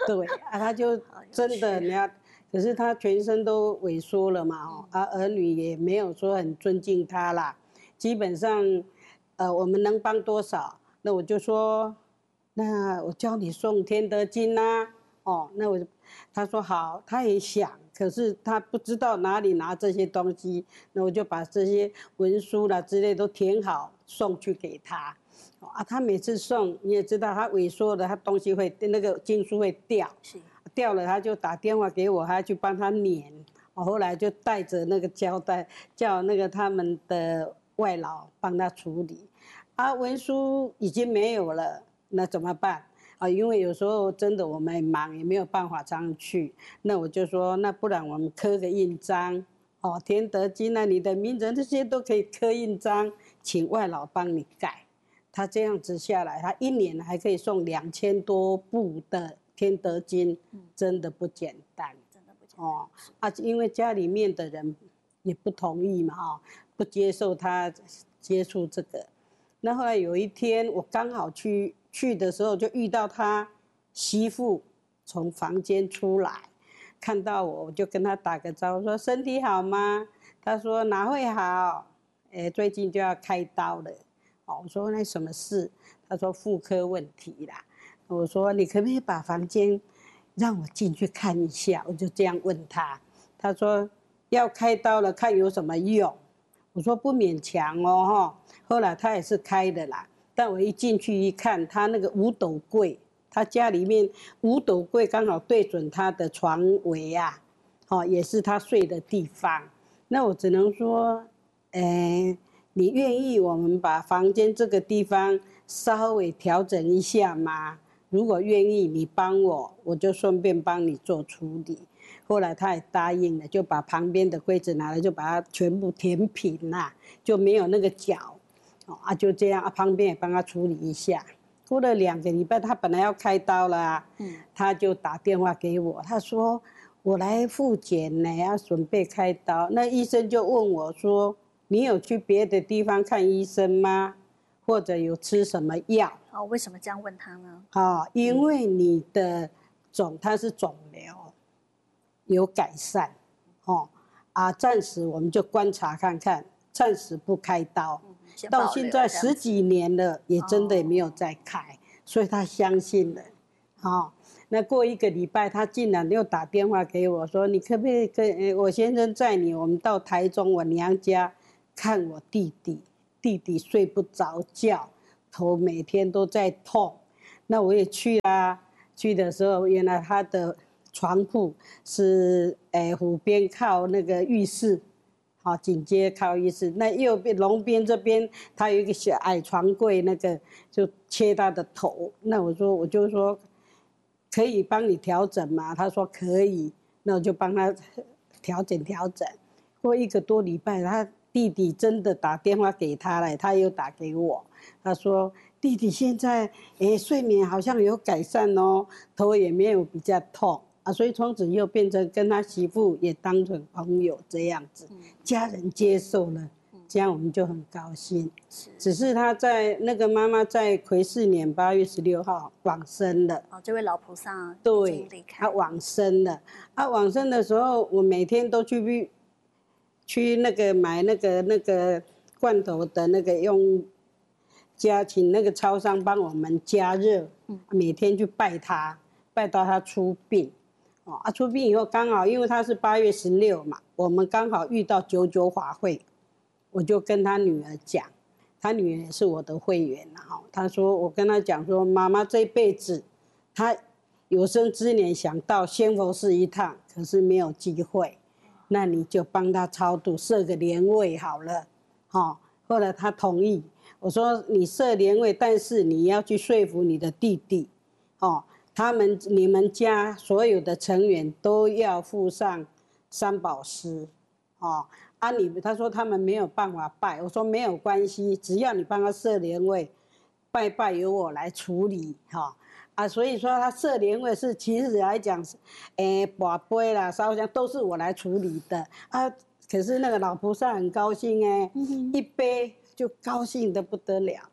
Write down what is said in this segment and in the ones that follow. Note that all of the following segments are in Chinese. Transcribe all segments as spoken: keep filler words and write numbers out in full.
对啊，他就真的你要，可是他全身都萎缩了嘛，哦，啊，儿女也没有说很尊敬他啦，基本上，呃，我们能帮多少，那我就说，那我教你诵天德经啊，哦，那我他说好，他也想，可是他不知道哪里拿这些东西，那我就把这些文书啦之类都填好送去给他。啊，他每次送你也知道，他萎缩了，他东西会那个经书会掉，掉了他就打电话给我，他去帮他粘。我后来就带着那个胶带，叫那个他们的外劳帮他处理。啊，文书已经没有了，那怎么办？啊，因为有时候真的我们很忙，也没有办法常去。那我就说，那不然我们刻个印章，哦，天德经啊，你的名字这些都可以刻印章，请外劳帮你盖。他这样子下来，他一年还可以送两千多部的天德经，真的不简单，真的不简单哦。啊，因为家里面的人也不同意嘛，哦，不接受他接触这个。那后来有一天，我刚好去去的时候，就遇到他媳妇从房间出来，看到我，我就跟他打个招呼，说身体好吗？他说哪会好，哎，最近就要开刀了。我说那什么事？他说妇科问题啦。我说你可不可以把房间让我进去看一下？我就这样问他。他说要开刀了，看有什么用。我说不勉强哦哈。后来他也是开的啦，但我一进去一看，他那个五斗柜，他家里面五斗柜刚好对准他的床围啊，哦，也是他睡的地方。那我只能说，哎。你愿意我们把房间这个地方稍微调整一下吗？如果愿意，你帮我，我就顺便帮你做处理。后来他也答应了，就把旁边的柜子拿来，就把它全部填平啦，就没有那个角。哦啊，就这样啊，旁边也帮他处理一下。过了两个礼拜，他本来要开刀了啊，嗯，他就打电话给我，他说我来复检呢，要准备开刀。那医生就问我说，你有去别的地方看医生吗？或者有吃什么药？ 哦，为什么这样问他呢？ 哦，因为你的肿，它是肿瘤，有改善，哦，啊，暂时我们就观察看看，暂时不开刀。嗯、到现在十几年了，也真的也没有再开，哦、所以他相信了，哦。那过一个礼拜，他竟然又打电话给我说：“你可不可以跟我先生载你，我们到台中我娘家。”看我弟弟，弟弟睡不着觉，头每天都在痛。那我也去啦，去的时候，原来他的床铺是诶湖边靠那个浴室，好紧接靠浴室。那右边龙边这边，他有一个小矮床柜，那个就切他的头。那我说，我就说可以帮你调整吗？他说可以，那我就帮他调整调整。过一个多礼拜，他。弟弟真的打电话给他了，他又打给我，他说弟弟现在诶睡眠好像有改善哦，头也没有比较痛啊，所以从此又变成跟他媳妇也当成朋友这样子，嗯、家人接受了，这样我们就很高兴。是只是他在那个妈妈在癸巳年八月十六号往生了。 哦，这位老菩萨对，他往生了。他往生的时候，我每天都去。去那个买那个那个罐头的那个用加请那个超商帮我们加热，嗯、每天去拜他，拜到他出殡，哦啊出殡以后刚好因为他是八月十六嘛，我们刚好遇到九九法会，我就跟他女儿讲，他女儿也是我的会员哈，他说我跟他讲说妈妈这辈子，他有生之年想到仙佛寺一趟，可是没有机会。那你就帮他超度，设个莲位好了，哦。后来他同意，我说你设莲位，但是你要去说服你的弟弟，哦，他们你们家所有的成员都要附上三宝师，哦，啊你他说他们没有办法拜，我说没有关系，只要你帮他设莲位，拜拜由我来处理，哈、哦。啊，所以说他设莲位是其实来讲，诶，跋杯啦、烧香都是我来处理的啊。可是那个老菩萨很高兴哎，嗯、一杯就高兴得不得了。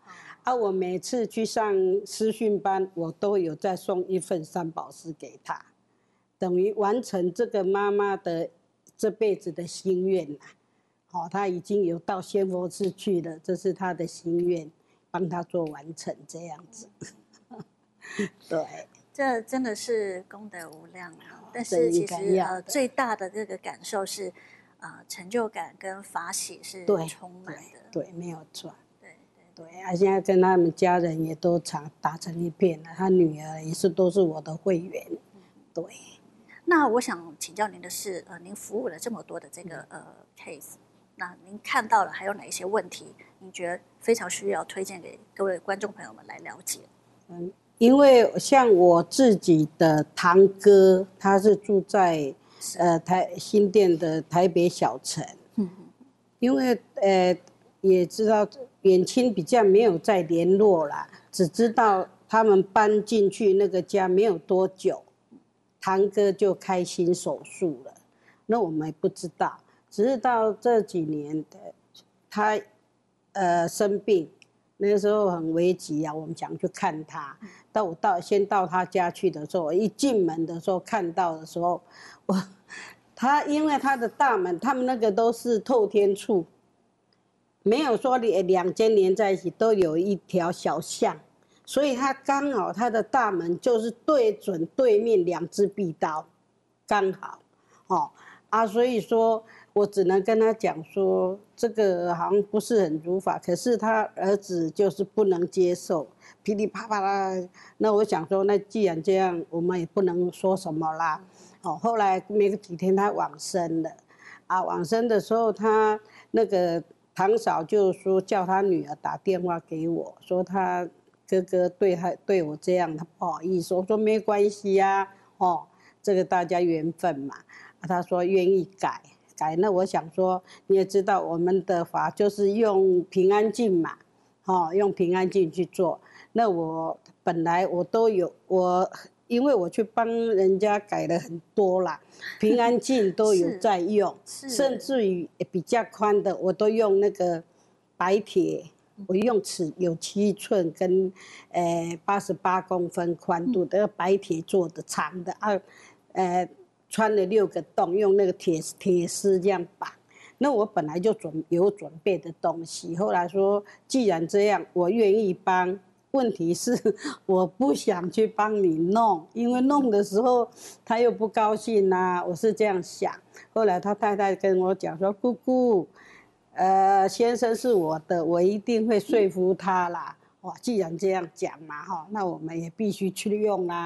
啊，我每次去上师训班，我都有再送一份三宝师给他，等于完成这个妈妈的这辈子的心愿啦。哦，他已经有到仙佛寺去了，这是他的心愿，帮他做完成这样子。对， 这真的是功德无量啊！但是其实呃，最大的这个感受是，呃，成就感跟法喜是充满的。 对，对，没有错。 对对对啊，现在跟他们家人也都常打成一片了，他女儿也是都是我的会员。嗯、对。 那我想请教您的是，呃，您服务了这么多的这个呃 case， 那您看到了还有哪一些问题，您觉得非常需要推荐给各位观众朋友们来了解？ 嗯。因为像我自己的堂哥，他是住在呃台新店的台北小城，嗯，因为呃也知道远亲比较没有再联络啦，只知道他们搬进去那个家没有多久，堂哥就开心手术了，那我们也不知道，只是到这几年的他呃生病。那个时候很危急啊，我们想去看他。到我到先到他家去的时候，我一进门的时候看到的时候，我他因为他的大门，他们那个都是透天厝，没有说两间连在一起，都有一条小巷，所以他刚好他的大门就是对准对面两只壁刀，刚好，哦啊，所以说。我只能跟他讲说，这个好像不是很如法，可是他儿子就是不能接受，噼里啪啪啦。那我想说，那既然这样，我们也不能说什么啦。哦，后来没几天他往生了，啊，往生的时候他那个堂嫂就说叫他女儿打电话给我，说他哥哥对他对我这样，他不好意思。我说没关系呀、啊，哦，这个大家缘分嘛。啊，他说愿意改。改那我想说，你也知道我们的法就是用平安镜嘛，哦，用平安镜去做。那我本来我都有我，因为我去帮人家改了很多啦，平安镜都有在用，甚至于比较宽的我都用那个白铁，我用尺有七寸跟呃八十八公分宽度的白铁做的长的啊，呃。穿了六个洞，用那个铁铁丝这样绑。那我本来就准有准备的东西，后来说既然这样，我愿意帮。问题是我不想去帮你弄，因为弄的时候他又不高兴啊，我是这样想。后来他太太跟我讲说：“姑姑，呃，先生是我的，我一定会说服他啦。哇，既然这样讲嘛，哈，那我们也必须去用啦。”